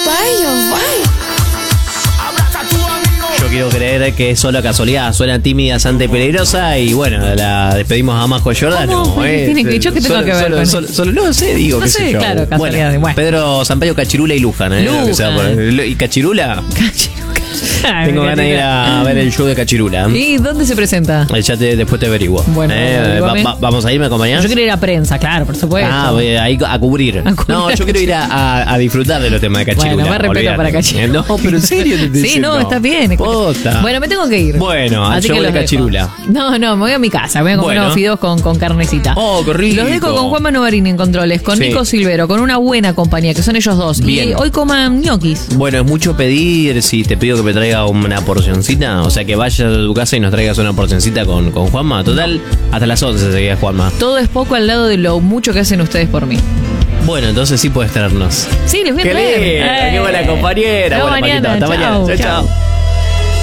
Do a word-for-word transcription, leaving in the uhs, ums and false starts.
vaya, vaya. Yo quiero creer que es solo casualidad. Suena tímida, santa y peligrosa. Y bueno, la despedimos a Majo Giordano. ¿Cómo? Eh, Tiene que- ¿yo qué tengo solo, que ver solo, con solo, eso? solo- no sé, digo. No qué sé, sé yo. claro, casualidades. Bueno. Pedro Sampaio, Cachirula y Luján. ¿eh? Luján. Que sea por- ¿Y Cachirula? Tengo ganas de ir a ver el show de Cachirula. ¿Y dónde se presenta? Eh, Ya te, después te averiguo. Bueno, Eh, averiguame. va- va- vamos a ir, ¿me acompañás? Yo quiero ir a prensa, claro, por supuesto. Ah, voy a ir a cubrir. A cubrir. No, yo quiero ir a, a- a disfrutar de los temas de Cachirula. Bueno, más respeto olvídate. para Cachirula. Eh, No, pero en serio te estoy Sí, diciendo. no, está bien. Posta. Bueno, me tengo que ir. Bueno, al Así show que de los dejo. Cachirula. No, no, me voy a mi casa. Me voy a comer Bueno. unos fideos con, con carnecita. Oh, qué rico. Los dejo con Juan Manovarini en controles, con Sí. Nico Silvero, con una buena compañía, que son ellos dos. Bien. Y hoy coman ñoquis. Bueno, es mucho pedir si te pido que me traiga una porcioncita. O sea, que vayas a tu casa y nos traigas una porcioncita con, con Juanma. Total, hasta las once seguía Juanma. Todo es poco al lado de lo mucho que hacen ustedes por mí. Bueno, entonces sí puedes traernos. Sí, les voy a Qué traer. linda, qué buena compañera. Hasta Bueno, mañana. Paquito, hasta mañana. Chau, Chau, chau. chau.